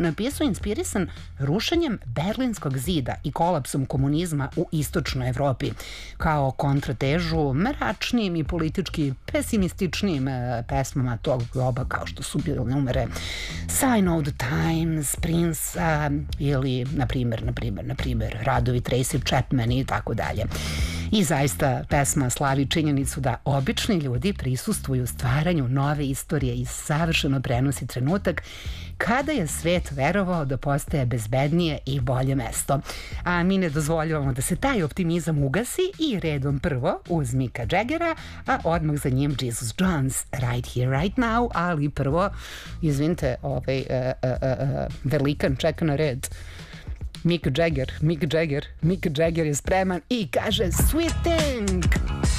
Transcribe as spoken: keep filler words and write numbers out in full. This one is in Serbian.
napisao inspirisan rušenjem Berlinskog zida i kolapsom komunizma u istočnoj Evropi, kao kontratežu mračnijim i politički pesimističnijim pesmama tog doba, kao što su bile numere Sign of the Times, Prince ili, na primjer, na primjer, na primjer, radovi Tracy Chapman i tako dalje. I zaista pesma slavi činjenicu da obični ljudi prisustvuju stvaranju nove istorije i savršeno prenosi trenutak kada je svet verovao da postaje bezbednije i bolje mesto. A mi ne dozvoljavamo da se taj optimizam ugasi i redom prvo uz Micka Jaggera, a odmah za njim Jesus Jones, Right Here, Right Now, ali prvo, izvinite, ovaj, uh, uh, uh, velikan čeka na red. Mick Jagger, Mick Jagger, Mick Jagger je spreman i kaže Sweet Thing!